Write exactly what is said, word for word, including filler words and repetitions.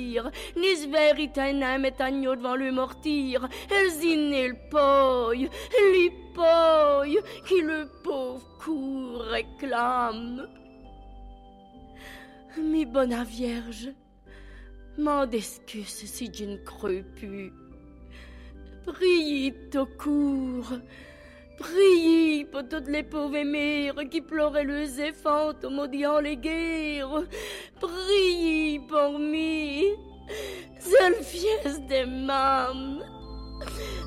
dire, nis veritainem et agneau devant le mortir, elles inné le poille, li poille, qui le pauvre cou réclame. Mi bonne vierge, m'en d'excuse si je ne creux plus. Priez au cours, priez pour toutes les pauvres mères qui pleuraient les enfants au maudissant les guerres. Priez pour moi, seule fiesse des mamans.